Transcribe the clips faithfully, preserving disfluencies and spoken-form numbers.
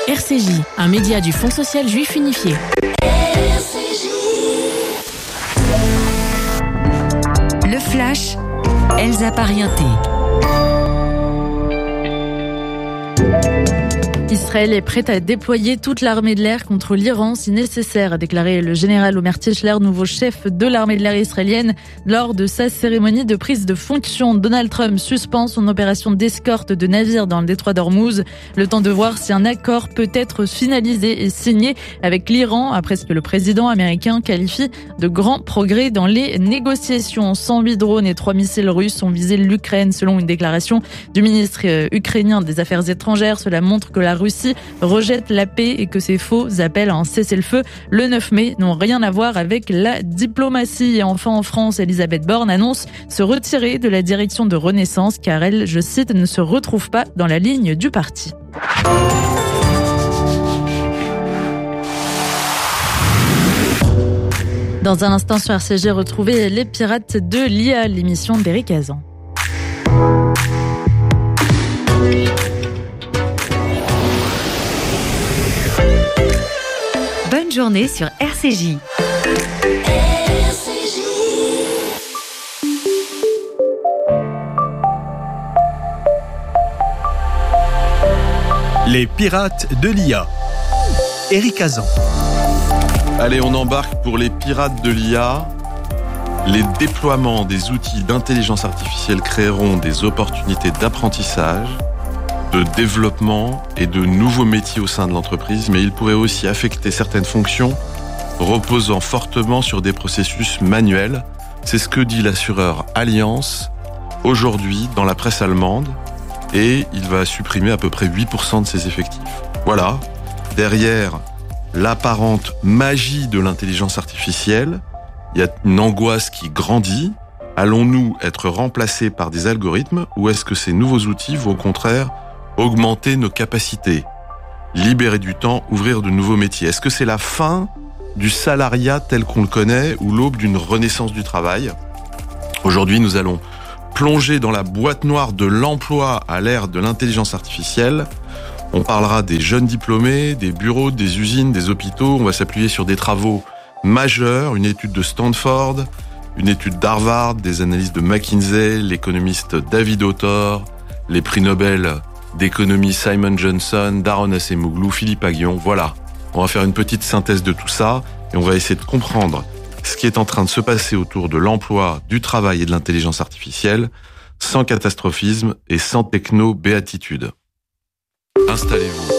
R C J, un média du Fonds social juif unifié. R C J. Le Flash, Elsa Parienté. Israël est prête à déployer toute l'armée de l'air contre l'Iran si nécessaire, a déclaré le général Omer Tischler, nouveau chef de l'armée de l'air israélienne, lors de sa cérémonie de prise de fonction. Donald Trump suspend son opération d'escorte de navires dans le détroit d'Ormuz. Le temps de voir si un accord peut être finalisé et signé avec l'Iran, après ce que le président américain qualifie de grands progrès dans les négociations. cent huit drones et trois missiles russes ont visé l'Ukraine, selon une déclaration du ministre ukrainien des Affaires étrangères. Cela montre que la Russie rejette la paix et que ces faux appels à un cessez-le-feu le neuf mai n'ont rien à voir avec la diplomatie. Et enfin, en France, Elisabeth Borne annonce se retirer de la direction de Renaissance car elle, je cite, ne se retrouve pas dans la ligne du parti. Dans un instant sur R C J, retrouvez Les Pirates de l'I A, l'émission d'Éric Hazan. Bonne journée sur R C J. R C J. Les Pirates de l'I A. Éric Hazan. Allez, on embarque pour les Pirates de l'I A. Les déploiements des outils d'intelligence artificielle créeront des opportunités d'apprentissage, de développement et de nouveaux métiers au sein de l'entreprise, mais il pourrait aussi affecter certaines fonctions reposant fortement sur des processus manuels. C'est ce que dit l'assureur Allianz aujourd'hui dans la presse allemande, et il va supprimer à peu près huit pour cent de ses effectifs. Voilà, derrière l'apparente magie de l'intelligence artificielle, il y a une angoisse qui grandit. Allons-nous être remplacés par des algorithmes, ou est-ce que ces nouveaux outils vont au contraire augmenter nos capacités, libérer du temps, ouvrir de nouveaux métiers? Est-ce que c'est la fin du salariat tel qu'on le connaît ou l'aube d'une renaissance du travail? Aujourd'hui, nous allons plonger dans la boîte noire de l'emploi à l'ère de l'intelligence artificielle. On parlera des jeunes diplômés, des bureaux, des usines, des hôpitaux. On va s'appuyer sur des travaux majeurs, une étude de Stanford, une étude d'Harvard, des analyses de McKinsey, l'économiste David Autor, les prix Nobel d'économie Simon Johnson, Daron Acemoglu, Philippe Aghion. Voilà, on va faire une petite synthèse de tout ça et on va essayer de comprendre ce qui est en train de se passer autour de l'emploi, du travail et de l'intelligence artificielle, sans catastrophisme et sans techno-béatitude. Installez-vous.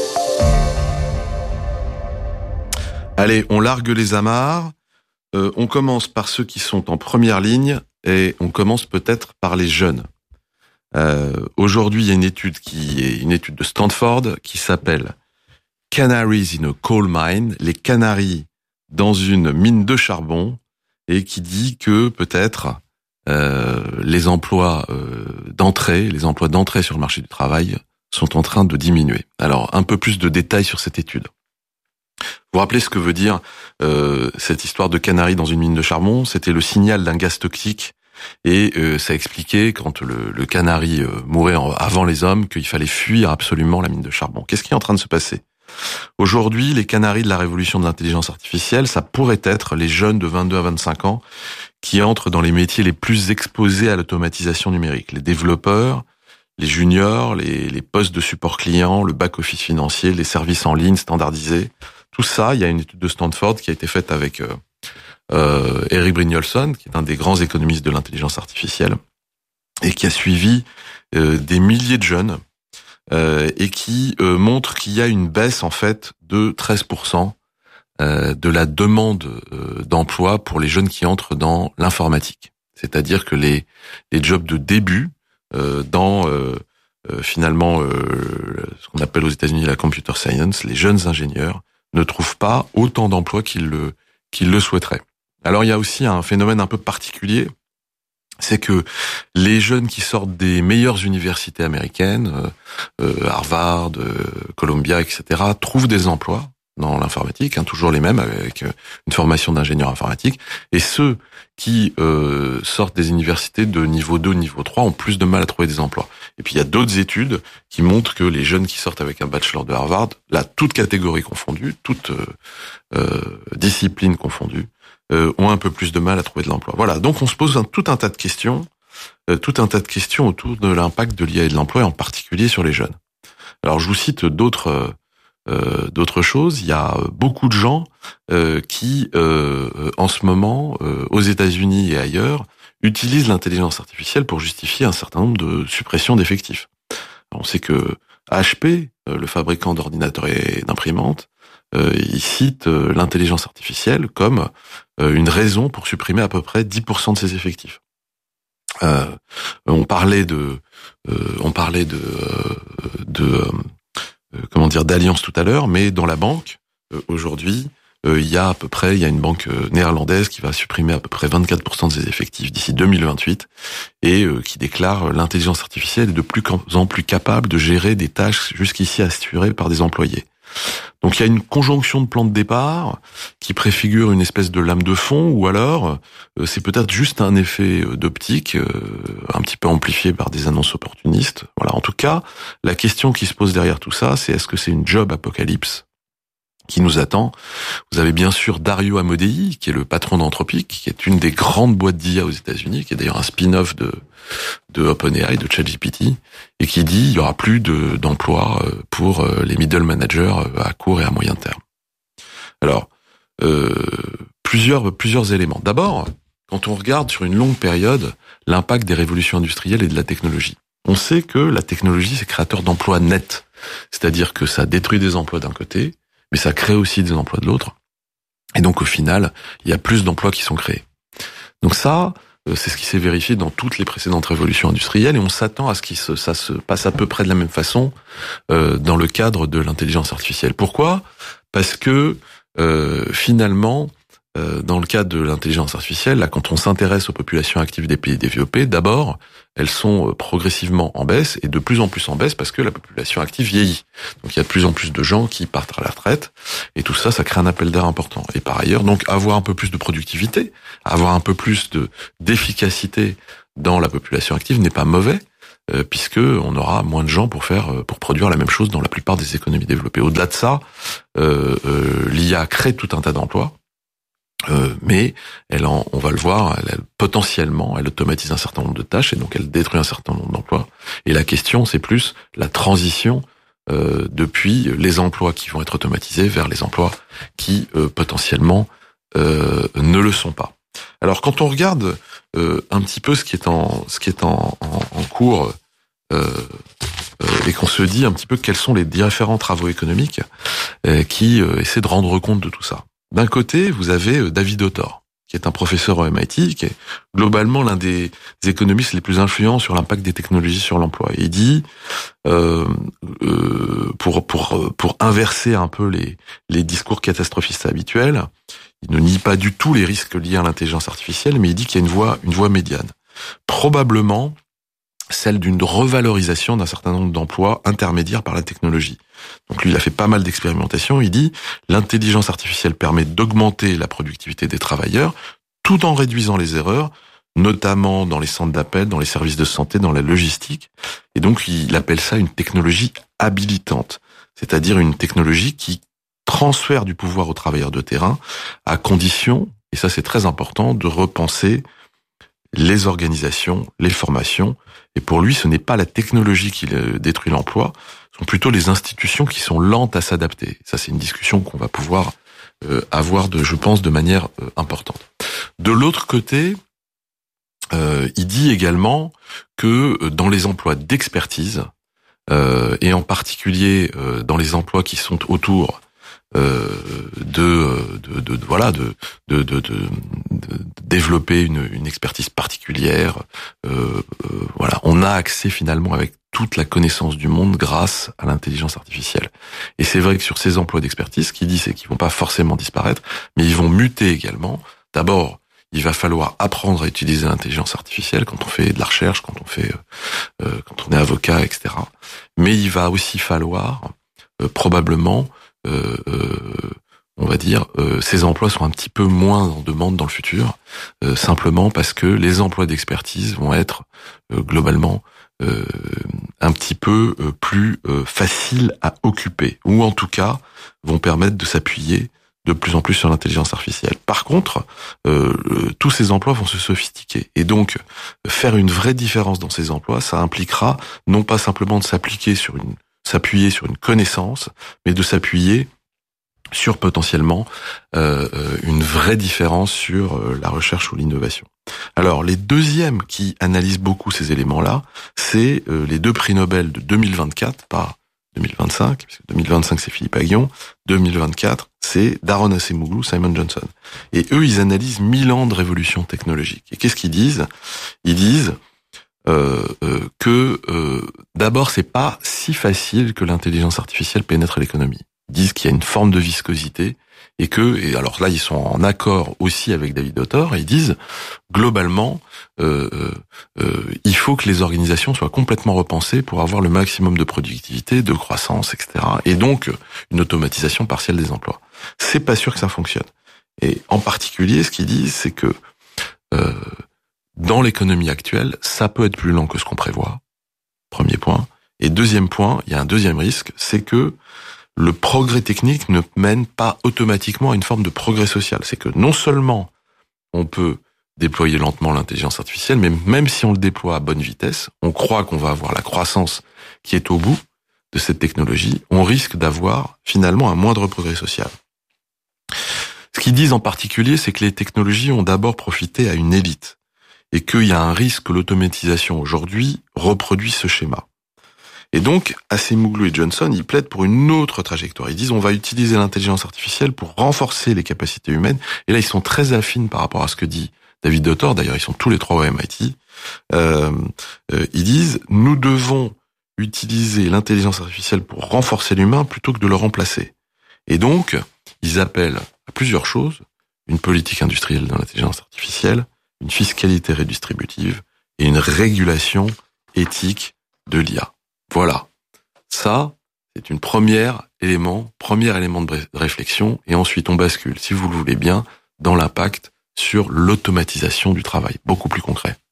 Allez, on largue les amarres. Euh, on commence par ceux qui sont en première ligne et on commence peut-être par les jeunes. Euh, aujourd'hui, il y a une étude qui est une étude de Stanford qui s'appelle Canaries in a Coal Mine, les canaris dans une mine de charbon, et qui dit que peut-être euh, les emplois euh, d'entrée, les emplois d'entrée sur le marché du travail sont en train de diminuer. Alors, un peu plus de détails sur cette étude. Vous vous rappelez ce que veut dire euh, cette histoire de canaris dans une mine de charbon? C'était le signal d'un gaz toxique. Et euh, ça expliquait, quand le, le canari euh, mourait en, avant les hommes, qu'il fallait fuir absolument la mine de charbon. Qu'est-ce qui est en train de se passer? Aujourd'hui, les canaris de la révolution de l'intelligence artificielle, ça pourrait être les jeunes de vingt-deux à vingt-cinq ans qui entrent dans les métiers les plus exposés à l'automatisation numérique. Les développeurs, les juniors, les, les postes de support client, le back-office financier, les services en ligne standardisés. Tout ça, il y a une étude de Stanford qui a été faite avec... Euh, Euh, Eric Brynjolfsson, qui est un des grands économistes de l'intelligence artificielle, et qui a suivi euh, des milliers de jeunes, euh, et qui euh, montre qu'il y a une baisse en fait de treize pour cent euh, de la demande euh, d'emploi pour les jeunes qui entrent dans l'informatique. C'est-à-dire que les, les jobs de début euh, dans euh, euh, finalement euh, ce qu'on appelle aux États-Unis la computer science, les jeunes ingénieurs ne trouvent pas autant d'emplois qu'ils le, qu'ils le souhaiteraient. Alors il y a aussi un phénomène un peu particulier, c'est que les jeunes qui sortent des meilleures universités américaines, euh, Harvard, euh, Columbia, et cetera, trouvent des emplois dans l'informatique, hein, toujours les mêmes, avec une formation d'ingénieur informatique, et ceux qui euh, sortent des universités de niveau deux, niveau trois ont plus de mal à trouver des emplois. Et puis il y a d'autres études qui montrent que les jeunes qui sortent avec un bachelor de Harvard, là, toutes catégories confondues, toutes euh, euh, disciplines confondues, euh, ont un peu plus de mal à trouver de l'emploi. Voilà, donc on se pose un, tout un tas de questions, euh, tout un tas de questions autour de l'impact de l'I A et de l'emploi, et en particulier sur les jeunes. Alors je vous cite d'autres... Euh, Euh, d'autres choses. Il y a beaucoup de gens euh, qui, euh, en ce moment, euh, aux États-Unis et ailleurs, utilisent l'intelligence artificielle pour justifier un certain nombre de suppressions d'effectifs. On sait que H P, euh, le fabricant d'ordinateurs et d'imprimantes, euh, il cite euh, l'intelligence artificielle comme euh, une raison pour supprimer à peu près dix pour cent de ses effectifs. Euh, on parlait de, euh, on parlait de, de, de Euh, comment dire, d'alliance tout à l'heure, mais dans la banque, euh, aujourd'hui, euh, il y a à peu près, il y a une banque euh, néerlandaise qui va supprimer à peu près vingt-quatre pour cent de ses effectifs d'ici deux mille vingt-huit et euh, qui déclare euh, l'intelligence artificielle est de plus en plus capable de gérer des tâches jusqu'ici assurées par des employés. Donc il y a une conjonction de plans de départ qui préfigure une espèce de lame de fond, ou alors euh, c'est peut-être juste un effet d'optique euh, un petit peu amplifié par des annonces opportunistes. Voilà. En tout cas, la question qui se pose derrière tout ça, c'est est-ce que c'est une job apocalypse qui nous attend? Vous avez bien sûr Dario Amodei, qui est le patron d'Anthropic, qui est une des grandes boîtes d'I A aux États-Unis, qui est d'ailleurs un spin-off de de OpenAI, de ChatGPT, et qui dit il y aura plus de d'emplois pour les middle managers à court et à moyen terme. Alors, euh, plusieurs plusieurs éléments. D'abord, quand on regarde sur une longue période l'impact des révolutions industrielles et de la technologie, on sait que la technologie c'est créateur d'emplois nets, c'est-à-dire que ça détruit des emplois d'un côté, mais ça crée aussi des emplois de l'autre. Et donc, au final, il y a plus d'emplois qui sont créés. Donc ça, c'est ce qui s'est vérifié dans toutes les précédentes révolutions industrielles, et on s'attend à ce que ça se passe à peu près de la même façon euh, dans le cadre de l'intelligence artificielle. Pourquoi ? Parce que, euh, finalement, euh, dans le cadre de l'intelligence artificielle, là, quand on s'intéresse aux populations actives des pays développés, d'abord, elles sont progressivement en baisse, et de plus en plus en baisse parce que la population active vieillit. Donc il y a de plus en plus de gens qui partent à la retraite, et tout ça, ça crée un appel d'air important. Et par ailleurs, donc avoir un peu plus de productivité, avoir un peu plus de d'efficacité dans la population active n'est pas mauvais, euh, puisque on aura moins de gens pour faire pour produire la même chose dans la plupart des économies développées. Au-delà de ça, euh, euh, l'I A crée tout un tas d'emplois. Euh, mais elle en, on va le voir, elle, elle, potentiellement, elle automatise un certain nombre de tâches et donc elle détruit un certain nombre d'emplois. Et la question, c'est plus la transition euh, depuis les emplois qui vont être automatisés vers les emplois qui euh, potentiellement euh, ne le sont pas. Alors, quand on regarde euh, un petit peu ce qui est en, ce qui est en, en, en cours euh, euh, et qu'on se dit un petit peu quels sont les différents travaux économiques euh, qui euh, essaient de rendre compte de tout ça. D'un côté, vous avez David Autor, qui est un professeur au M I T, qui est globalement l'un des économistes les plus influents sur l'impact des technologies sur l'emploi. Il dit, euh, euh, pour pour pour inverser un peu les les discours catastrophistes habituels, il ne nie pas du tout les risques liés à l'intelligence artificielle, mais il dit qu'il y a une voie une voie médiane, probablement celle d'une revalorisation d'un certain nombre d'emplois intermédiaires par la technologie. Donc lui, il a fait pas mal d'expérimentations. Il dit, l'intelligence artificielle permet d'augmenter la productivité des travailleurs tout en réduisant les erreurs, notamment dans les centres d'appel, dans les services de santé, dans la logistique. Et donc, il appelle ça une technologie habilitante, c'est-à-dire une technologie qui transfère du pouvoir aux travailleurs de terrain à condition, et ça c'est très important, de repenser les organisations, les formations. Et pour lui, ce n'est pas la technologie qui détruit l'emploi, ce sont plutôt les institutions qui sont lentes à s'adapter. Ça, c'est une discussion qu'on va pouvoir euh, avoir, de, je pense, de manière euh, importante. De l'autre côté, euh, il dit également que dans les emplois d'expertise, euh, et en particulier euh, dans les emplois qui sont autour Euh, de, de, de, de voilà de de, de, de, de développer une, une expertise particulière. Euh, euh, voilà, on a accès finalement avec toute la connaissance du monde grâce à l'intelligence artificielle. Et c'est vrai que sur ces emplois d'expertise, ce qu'il dit, c'est qu'ils vont pas forcément disparaître, mais ils vont muter également. D'abord, il va falloir apprendre à utiliser l'intelligence artificielle quand on fait de la recherche, quand on fait, euh, quand on est avocat, et cetera. Mais il va aussi falloir euh, probablement euh, euh, on va dire, euh, ces emplois sont un petit peu moins en demande dans le futur, euh, simplement parce que les emplois d'expertise vont être euh, globalement euh, un petit peu euh, plus euh, faciles à occuper, ou en tout cas vont permettre de s'appuyer de plus en plus sur l'intelligence artificielle. Par contre, euh, tous ces emplois vont se sophistiquer. Et donc, faire une vraie différence dans ces emplois, ça impliquera non pas simplement de s'appliquer sur une, s'appuyer sur une connaissance, mais de s'appuyer sur potentiellement euh, une vraie différence sur euh, la recherche ou l'innovation. Alors, les deuxièmes qui analysent beaucoup ces éléments-là, c'est euh, les deux prix Nobel de deux mille vingt-quatre, pas deux mille vingt-cinq, puisque deux mille vingt-cinq c'est Philippe Aghion, deux mille vingt-quatre c'est Daron Acemoglu, Simon Johnson. Et eux, ils analysent mille ans de révolution technologique. Et qu'est-ce qu'ils disent ? Ils disent euh, euh, que euh, d'abord, c'est pas si facile que l'intelligence artificielle pénètre l'économie. Ils disent qu'il y a une forme de viscosité et que, et alors là, ils sont en accord aussi avec David Autor, et ils disent, globalement, euh, euh, il faut que les organisations soient complètement repensées pour avoir le maximum de productivité, de croissance, et cetera. Et donc, une automatisation partielle des emplois. C'est pas sûr que ça fonctionne. Et en particulier, ce qu'ils disent, c'est que euh, dans l'économie actuelle, ça peut être plus lent que ce qu'on prévoit. Premier point. Et deuxième point, il y a un deuxième risque, c'est que le progrès technique ne mène pas automatiquement à une forme de progrès social. C'est que non seulement on peut déployer lentement l'intelligence artificielle, mais même si on le déploie à bonne vitesse, on croit qu'on va avoir la croissance qui est au bout de cette technologie, on risque d'avoir finalement un moindre progrès social. Ce qu'ils disent en particulier, c'est que les technologies ont d'abord profité à une élite et qu'il y a un risque que l'automatisation aujourd'hui reproduise ce schéma. Et donc, Acemoglu et Johnson, ils plaident pour une autre trajectoire. Ils disent on va utiliser l'intelligence artificielle pour renforcer les capacités humaines. Et là, ils sont très affines par rapport à ce que dit David Autor. D'ailleurs, ils sont tous les trois au M I T. Euh, euh, ils disent nous devons utiliser l'intelligence artificielle pour renforcer l'humain plutôt que de le remplacer. Et donc, ils appellent à plusieurs choses, une politique industrielle dans l'intelligence artificielle, une fiscalité redistributive et une régulation éthique de l'I A. Voilà. Ça, c'est une première élément, premier élément de réflexion, et ensuite on bascule, si vous le voulez bien, dans l'impact sur l'automatisation du travail, beaucoup plus concret.